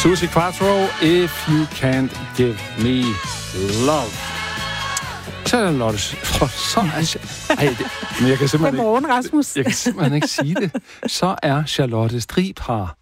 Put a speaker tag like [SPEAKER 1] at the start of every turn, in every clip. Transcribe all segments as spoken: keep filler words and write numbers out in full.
[SPEAKER 1] Suzi Quatro, If You Can't Give Me Love. Charlotte, så er... Ej, det, men jeg kan simpelthen
[SPEAKER 2] Godmorgen, Rasmus.
[SPEAKER 1] Jeg kan simpelthen ikke sige det. Så er Charlotte Strib her.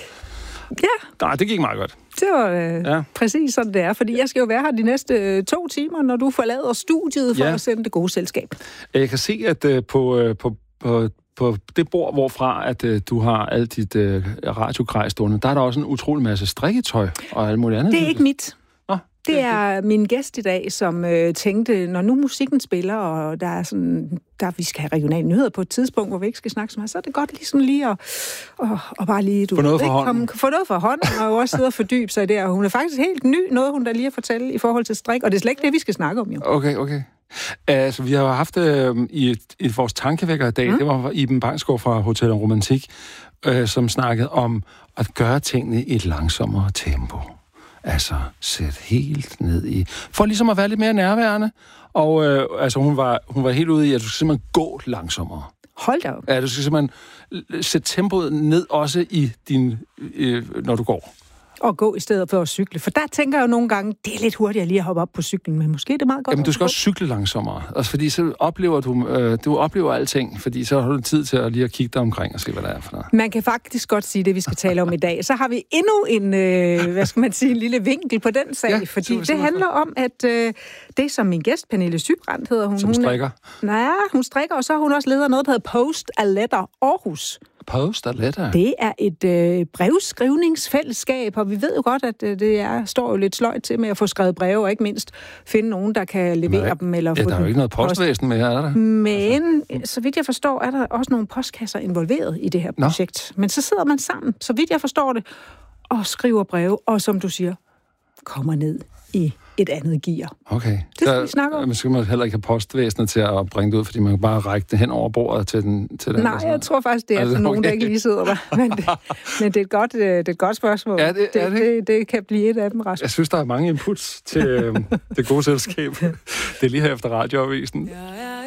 [SPEAKER 2] Ja.
[SPEAKER 1] Nej, det gik meget godt.
[SPEAKER 2] Det var øh, ja. præcis sådan, det er. Fordi jeg skal jo være her de næste øh, to timer, når du forlader studiet for ja. at sende det gode selskab.
[SPEAKER 1] Jeg kan se, at øh, på, øh, på, på, på det bord, hvorfra at, øh, du har alt dit øh, radiogrej stående, der er der også en utrolig masse strikketøj og alt muligt andet.
[SPEAKER 2] Det er ikke mit.
[SPEAKER 1] Nå,
[SPEAKER 2] det er min gæst i dag, som øh, tænkte, når nu musikken spiller, og der er sådan, der vi skal have regionale nyheder på et tidspunkt, hvor vi ikke skal snakke så meget, så er det godt ligesom lige at, og, og bare lige... Du
[SPEAKER 1] få noget for
[SPEAKER 2] hånden.
[SPEAKER 1] Komme,
[SPEAKER 2] få noget for hånden, og også sidde og fordybe sig i det. Og hun er faktisk helt ny, noget hun der lige at fortælle i forhold til strik, og det er slet ikke det, vi skal snakke om, jo.
[SPEAKER 1] Okay, okay. Altså, vi har jo haft øh, i, et, i vores tankevækker i dag, mm. det var Iben Bangsgaard fra Hotel Romantik, øh, som snakkede om at gøre tingene i et langsommere tempo. Altså, sæt helt ned i... For ligesom at være lidt mere nærværende. Og øh, altså, hun var, hun var helt ude i, at du skal simpelthen gå langsommere.
[SPEAKER 2] Hold da op.
[SPEAKER 1] Ja, du skal simpelthen sætte tempoet ned også i din... Øh, når du går.
[SPEAKER 2] Og gå i stedet for at cykle. For der tænker jeg jo nogle gange, det er lidt hurtigere lige at hoppe op på cyklen, men måske er det meget godt.
[SPEAKER 1] Jamen, du skal også cykle langsommere. Altså, fordi så oplever du, øh, du oplever alting, fordi så har du tid til at lige at kigge dig omkring og se, hvad der er for noget.
[SPEAKER 2] Man kan faktisk godt sige det, vi skal tale om i dag. Så har vi endnu en, øh, hvad skal man sige, en lille vinkel på den sag, ja, fordi det, det handler om, at øh, det som min gæst, Pernille Sybrand, hedder hun.
[SPEAKER 1] Som strikker?
[SPEAKER 2] Hun er, nej, hun strikker, og så har hun også leder noget, der hedder Post a Letter Aarhus.
[SPEAKER 1] Post a Letter?
[SPEAKER 2] Det er et øh, brevskrivningsfællesskab, og vi ved jo godt, at øh, det er, står jo lidt sløjt til med at få skrevet breve, og ikke mindst finde nogen, der kan levere Nej, dem. Eller
[SPEAKER 1] ja,
[SPEAKER 2] få
[SPEAKER 1] der er jo ikke noget postvæsen med her, er der?
[SPEAKER 2] Men, altså. så vidt jeg forstår, er der også nogle postkasser involveret i det her projekt. Nå. Men så sidder man sammen, så vidt jeg forstår det, og skriver breve, og som du siger, kommer ned i et andet gear.
[SPEAKER 1] Okay.
[SPEAKER 2] Det skal der, vi snakke om.
[SPEAKER 1] Man skal man heller ikke have postvæsenet til at bringe det ud, fordi man kan bare række det hen over bordet til den. Til den
[SPEAKER 2] Nej, jeg tror faktisk, det er altså, okay. nogen, der ikke lige sidder der. Men det, men det, er, et godt, det er et godt spørgsmål.
[SPEAKER 1] Ja, det,
[SPEAKER 2] det,
[SPEAKER 1] det,
[SPEAKER 2] det, det kan blive et af dem, Rasmus.
[SPEAKER 1] Jeg synes, der er mange inputs til øh, det gode selskab. Det er lige her efter radioavisen. Ja, ja.